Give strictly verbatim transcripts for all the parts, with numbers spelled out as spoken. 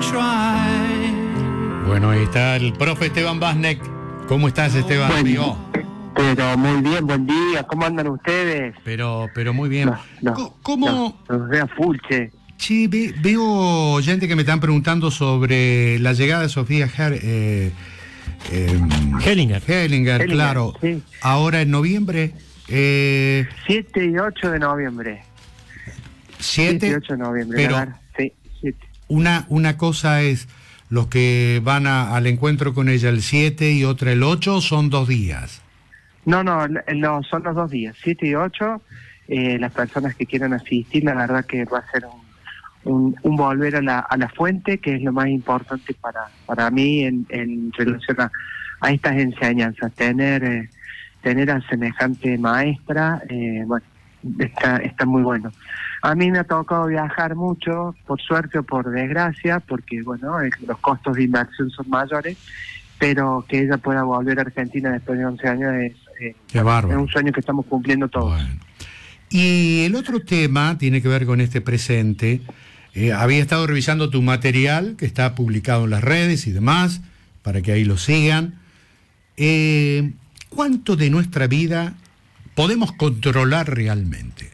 Bueno, ahí está el profe Esteban Basnek. ¿Cómo estás, Esteban, Buen, amigo? Pero muy bien, buen día. ¿Cómo andan ustedes? Pero, pero muy bien. No, no, ¿Cómo? No, los veo full, che. Sí, ve, veo gente que me están preguntando sobre la llegada de Sofía Her, eh, eh, Hellinger. Hellinger, Hellinger, claro. sí. Ahora en noviembre. Eh, siete y ocho de noviembre. siete y ocho de noviembre. Pero la verdad, sí, siete. Una, una cosa es los que van a, al encuentro con ella el siete y otra el ocho, son dos días. No, no, no, son los dos días, siete y ocho. Eh, las personas que quieran asistir, la verdad que va a ser un, un, un volver a la, a la fuente, que es lo más importante para, para mí en, en relación a, a estas enseñanzas. Tener, eh, tener a semejante maestra, eh, bueno, está, está muy bueno. A mí me ha tocado viajar mucho, por suerte o por desgracia, porque bueno, eh, los costos de inversión son mayores, pero que ella pueda volver a Argentina después de once años es, eh, Qué bárbaro. es un sueño que estamos cumpliendo todos. Bueno. Y el otro tema tiene que ver con este presente. Eh, había estado revisando tu material que está publicado en las redes y demás, para que ahí lo sigan. Eh, ¿Cuánto de nuestra vida podemos controlar realmente?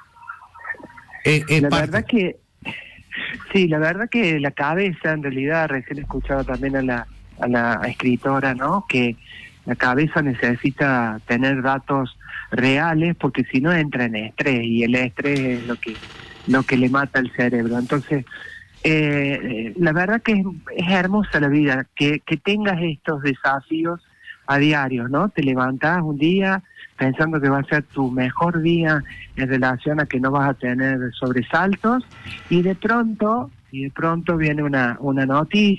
Eh, es la parte. verdad que sí, la verdad que la cabeza, en realidad, recién he escuchado también a la, a la escritora, ¿no? Que la cabeza necesita tener datos reales, porque si no entra en estrés, y el estrés es lo que lo que le mata al cerebro. Entonces, eh, la verdad que es, es hermosa la vida, que, que tengas estos desafíos a diario, ¿no? Te levantás un día pensando que va a ser tu mejor día en relación a que no vas a tener sobresaltos, y de pronto, y de pronto viene una, una noticia,